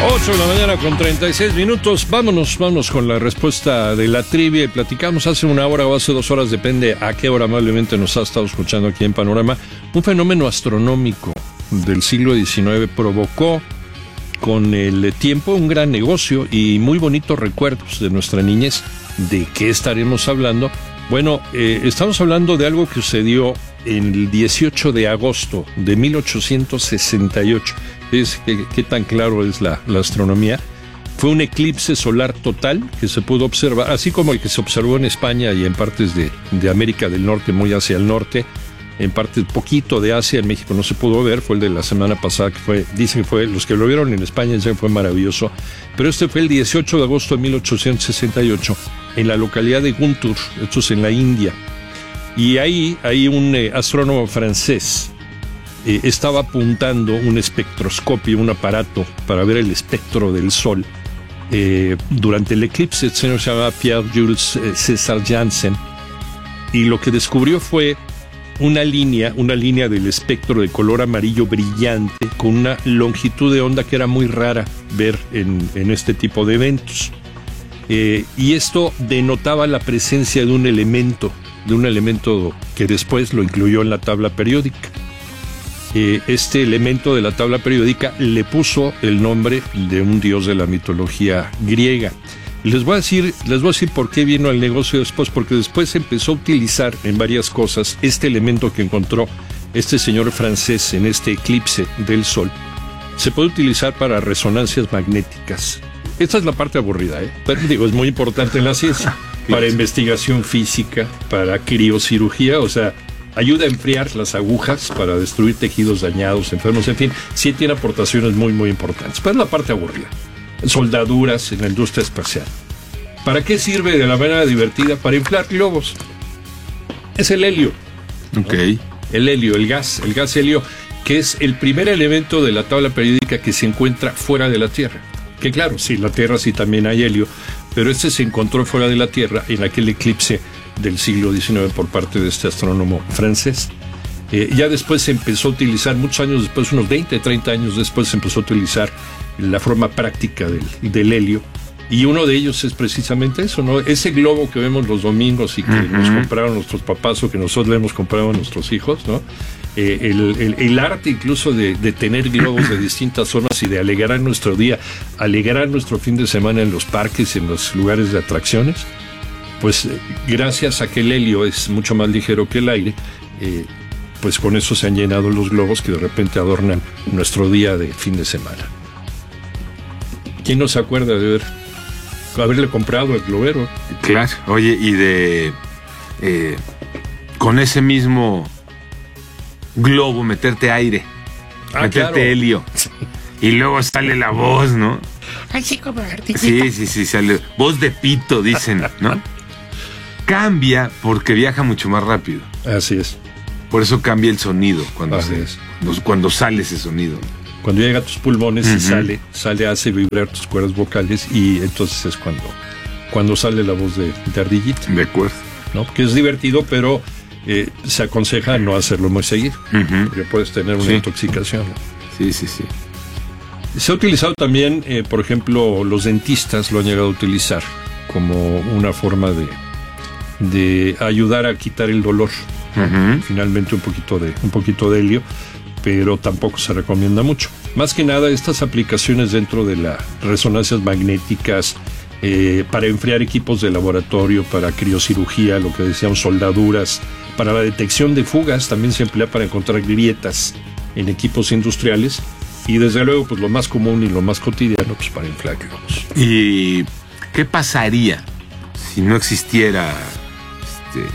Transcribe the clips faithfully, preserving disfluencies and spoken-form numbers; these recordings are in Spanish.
ocho de la mañana con treinta y seis minutos. Vámonos, vámonos con la respuesta de la trivia. Platicamos hace una hora o hace dos horas, depende a qué hora amablemente nos ha estado escuchando aquí en Panorama. Un fenómeno astronómico del siglo diecinueve provocó con el tiempo un gran negocio y muy bonitos recuerdos de nuestra niñez. ¿De qué estaremos hablando? Bueno, eh, estamos hablando de algo que sucedió en el dieciocho de agosto de mil ochocientos sesenta y ocho. Es que, qué tan claro es la, la astronomía. Fue un eclipse solar total que se pudo observar, así como el que se observó en España y en partes de, de América del Norte, muy hacia el norte, en parte poquito de Asia. En México no se pudo ver, fue el de la semana pasada, que fue, dicen que fue, los que lo vieron en España dicen que fue maravilloso, pero este fue el dieciocho de agosto de mil ochocientos sesenta y ocho, en la localidad de Guntur, esto es en la India, y ahí hay un eh, astrónomo francés, eh, estaba apuntando un espectroscopio, un aparato para ver el espectro del Sol, eh, durante el eclipse. El señor se llamaba Pierre-Jules eh, César Janssen, y lo que descubrió fue una línea, una línea del espectro de color amarillo brillante con una longitud de onda que era muy rara ver en, en este tipo de eventos. Eh, y esto denotaba la presencia de un elemento, de un elemento que después lo incluyó en la tabla periódica. Eh, este elemento de la tabla periódica le puso el nombre de un dios de la mitología griega. Y les voy a decir, les voy a decir por qué vino al negocio después, porque después empezó a utilizar en varias cosas este elemento que encontró este señor francés en este eclipse del Sol. Se puede utilizar para resonancias magnéticas. Esta es la parte aburrida, ¿eh? Pero digo, es muy importante en la ciencia. Para investigación física, para criocirugía, o sea, ayuda a enfriar las agujas para destruir tejidos dañados, enfermos, en fin, sí tiene aportaciones muy, muy importantes. Pero es la parte aburrida. Soldaduras en la industria espacial. ¿Para qué sirve de la manera divertida? Para inflar globos. Es el helio. Ok. ¿No? El helio, el gas, el gas helio, que es el primer elemento de la tabla periódica que se encuentra fuera de la Tierra. Que claro, sí, la Tierra sí también hay helio, pero este se encontró fuera de la Tierra en aquel eclipse del siglo diecinueve por parte de este astrónomo francés. Eh, ya después se empezó a utilizar, muchos años después, unos veinte, treinta años después, se empezó a utilizar la forma práctica del, del helio, y uno de ellos es precisamente eso, ¿no? Ese globo que vemos los domingos y que uh-huh. nos compraron nuestros papás o que nosotros le hemos comprado a nuestros hijos, ¿no? Eh, el, el, el arte incluso de, de tener globos de distintas zonas y de alegrar nuestro día, alegrar nuestro fin de semana en los parques, en los lugares de atracciones, pues eh, gracias a que el helio es mucho más ligero que el aire, eh, pues con eso se han llenado los globos que de repente adornan nuestro día de fin de semana. ¿Quién no se acuerda de haber, haberle comprado el globero? Claro, oye, y de eh, con ese mismo globo meterte aire, ah, meterte claro. helio, sí. Y luego sale la voz, ¿no? Así como Sí, sí, sí, sale voz de pito, dicen, ¿no? Cambia porque viaja mucho más rápido. Así es. Por eso cambia el sonido cuando, Así se, es. cuando sale ese sonido. Cuando llega a tus pulmones uh-huh. y sale, sale, hace vibrar tus cuerdas vocales, y entonces es cuando, cuando sale la voz de, de ardillita. De acuerdo. ¿No? Porque es divertido, pero eh, se aconseja no hacerlo muy seguido, uh-huh. porque puedes tener una sí. intoxicación. Sí, sí, sí. Se ha utilizado también, eh, por ejemplo, los dentistas lo han llegado a utilizar como una forma de, de ayudar a quitar el dolor. Uh-huh. Finalmente un poquito de, un poquito de helio, pero tampoco se recomienda mucho. Más que nada estas aplicaciones dentro de las resonancias magnéticas, eh, para enfriar equipos de laboratorio, para criocirugía, lo que decíamos, soldaduras, para la detección de fugas, también se emplea para encontrar grietas en equipos industriales, y desde luego pues lo más común y lo más cotidiano, pues para inflar globos. ¿Y qué pasaría si no existiera este,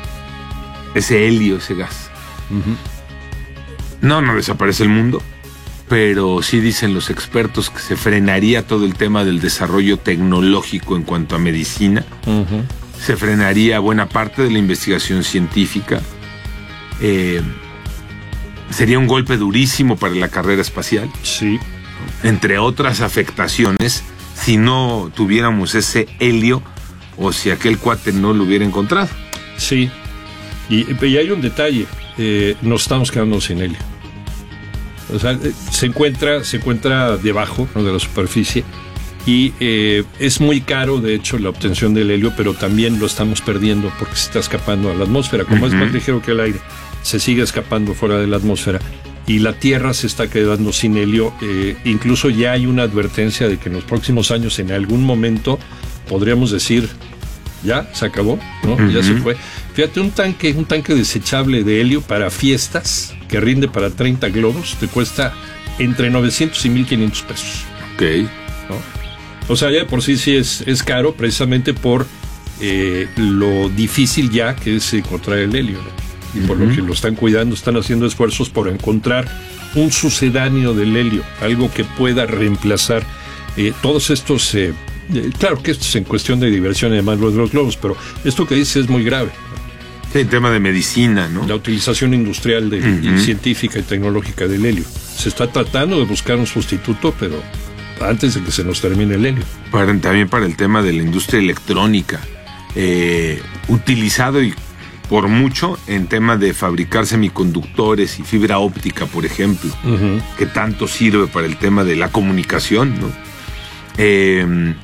ese helio, ese gas? Uh-huh. No, no desaparece el mundo, pero sí dicen los expertos que se frenaría todo el tema del desarrollo tecnológico en cuanto a medicina, uh-huh. se frenaría buena parte de la investigación científica, eh, sería un golpe durísimo para la carrera espacial, sí. entre otras afectaciones, si no tuviéramos ese helio o si aquel cuate no lo hubiera encontrado. Sí, y, y hay un detalle, eh, nos estamos quedando sin helio. O sea, se encuentra, se encuentra debajo, ¿no?, de la superficie. Y eh, es muy caro, de hecho, la obtención del helio, pero también lo estamos perdiendo porque se está escapando a la atmósfera. Como uh-huh. es más ligero que el aire, se sigue escapando fuera de la atmósfera y la Tierra se está quedando sin helio. Eh, incluso ya hay una advertencia de que en los próximos años, en algún momento, podríamos decir, ya, se acabó, ¿no? Uh-huh. Ya se fue. Fíjate, un tanque, un tanque desechable de helio para fiestas, que rinde para treinta globos, te cuesta entre novecientos y mil quinientos pesos. Ok. ¿No? O sea, ya de por sí sí es, es caro, precisamente por eh, lo difícil ya que es encontrar el helio, ¿no? Y por uh-huh. lo que lo están cuidando, están haciendo esfuerzos por encontrar un sucedáneo del helio, algo que pueda reemplazar eh, todos estos... Eh, eh, claro que esto es en cuestión de diversión y además lo de los globos, pero esto que dice es muy grave. Sí, el tema de medicina, ¿no? La utilización industrial, de, uh-huh. y científica y tecnológica del helio. Se está tratando de buscar un sustituto, pero... antes de que se nos termine el helio. Para, también para el tema de la industria electrónica, eh, utilizado y por mucho en tema de fabricar semiconductores y fibra óptica, por ejemplo, uh-huh. que tanto sirve para el tema de la comunicación, ¿no? Eh,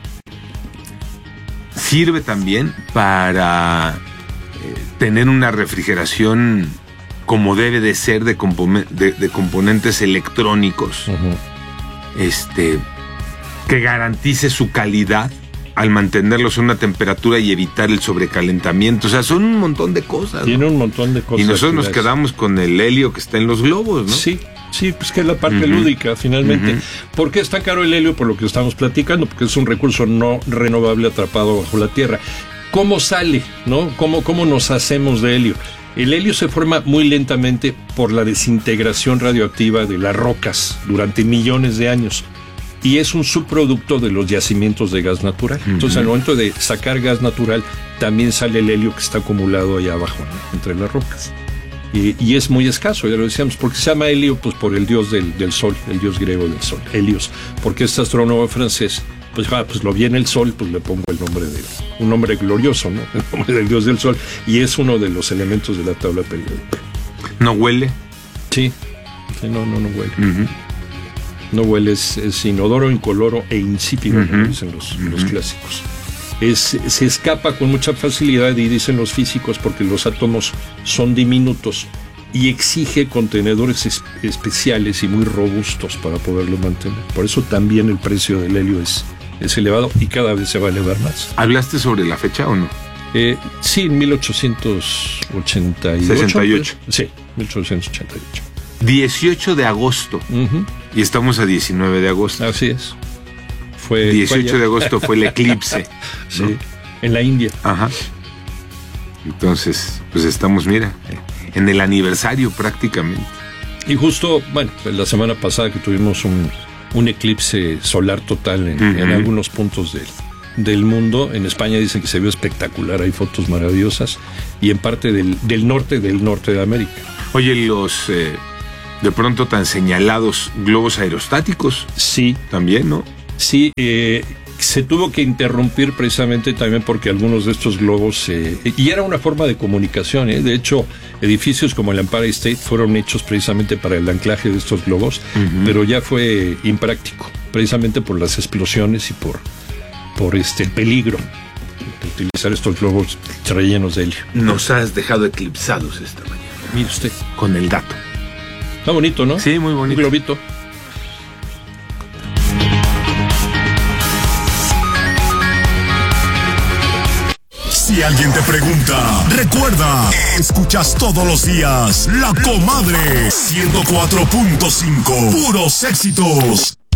sirve también para eh, tener una refrigeración como debe de ser de, compon- de, de componentes electrónicos, uh-huh. este... que garantice su calidad al mantenerlos a una temperatura y evitar el sobrecalentamiento. O sea, son un montón de cosas, ¿no? Tiene un montón de cosas. Y nosotros nos quedamos con el helio que está en los globos, ¿no? Sí, sí, pues que es la parte uh-huh. lúdica, finalmente. Uh-huh. ¿Por qué está caro el helio? Por lo que estamos platicando, porque es un recurso no renovable atrapado bajo la tierra. ¿Cómo sale, no? ¿Cómo, cómo nos hacemos de helio? El helio se forma muy lentamente por la desintegración radioactiva de las rocas durante millones de años. Y es un subproducto de los yacimientos de gas natural. Uh-huh. Entonces, al momento de sacar gas natural, también sale el helio que está acumulado allá abajo, ¿no?, entre las rocas. Y, y es muy escaso, ya lo decíamos, porque se llama helio pues por el dios del, del sol, el dios griego del sol, Helios. Porque este astrónomo francés, pues, ah, pues lo vi en el sol, pues le pongo el nombre de un nombre glorioso, ¿no? El nombre del dios del sol. Y es uno de los elementos de la tabla periódica. ¿No huele? Sí, sí no, no, no huele. Uh-huh. No huele, es, es inodoro, incoloro e insípido, uh-huh. como dicen los, uh-huh. los clásicos. Es, se escapa con mucha facilidad, y dicen los físicos, porque los átomos son diminutos y exige contenedores es, especiales y muy robustos para poderlo mantener. Por eso también el precio del helio es, es elevado y cada vez se va a elevar más. ¿Hablaste sobre la fecha o no? Eh, sí, en mil ochocientos ochenta y ocho. sesenta y ocho. Pues, sí, mil ochocientos ochenta y ocho. dieciocho de agosto. Uh-huh. Y estamos a diecinueve de agosto. Así es. Fue, dieciocho fue de agosto fue el eclipse. Sí, ¿no? En la India. Ajá. Entonces, pues estamos, mira, en el aniversario prácticamente. Y justo, bueno, la semana pasada que tuvimos un, un eclipse solar total en, uh-huh. en algunos puntos del, del mundo. En España dicen que se vio espectacular, hay fotos maravillosas. Y en parte del, del norte, del norte de América. Oye, los... Eh... de pronto tan señalados globos aerostáticos. Sí. También, ¿no? Sí, eh, se tuvo que interrumpir precisamente también porque algunos de estos globos... Eh, y era una forma de comunicación, ¿eh? De hecho, edificios como el Empire State fueron hechos precisamente para el anclaje de estos globos, uh-huh. pero ya fue impráctico, precisamente por las explosiones y por, por este, el peligro de utilizar estos globos rellenos de helio. Nos has dejado eclipsados esta mañana. Mire usted. Con el dato. Está bonito, ¿no? Sí, muy bonito. Un globito. Si alguien te pregunta, recuerda, escuchas todos los días La Comadre ciento cuatro punto cinco, puros éxitos.